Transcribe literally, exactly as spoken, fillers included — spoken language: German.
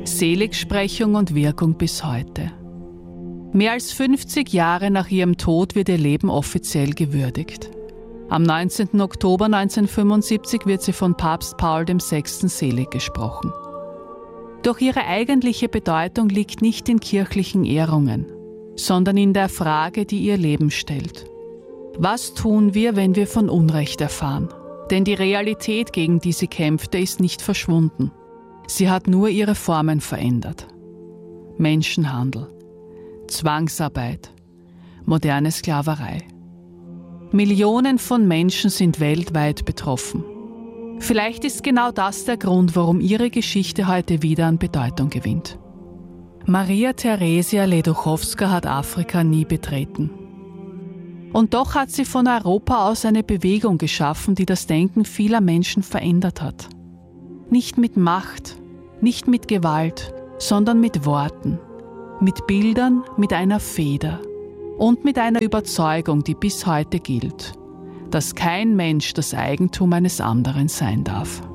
Seligsprechung und Wirkung bis heute. Mehr als fünfzig Jahre nach ihrem Tod wird ihr Leben offiziell gewürdigt. Am neunzehnten Oktober neunzehnhundertfünfundsiebzig wird sie von Papst Paul der Sechste selig gesprochen. Doch ihre eigentliche Bedeutung liegt nicht in kirchlichen Ehrungen, sondern in der Frage, die ihr Leben stellt. Was tun wir, wenn wir von Unrecht erfahren? Denn die Realität, gegen die sie kämpfte, ist nicht verschwunden. Sie hat nur ihre Formen verändert. Menschenhandel, Zwangsarbeit, moderne Sklaverei. Millionen von Menschen sind weltweit betroffen. Vielleicht ist genau das der Grund, warum ihre Geschichte heute wieder an Bedeutung gewinnt. Maria Theresia Leduchowska hat Afrika nie betreten. Und doch hat sie von Europa aus eine Bewegung geschaffen, die das Denken vieler Menschen verändert hat. Nicht mit Macht, nicht mit Gewalt, sondern mit Worten, mit Bildern, mit einer Feder und mit einer Überzeugung, die bis heute gilt, dass kein Mensch das Eigentum eines anderen sein darf.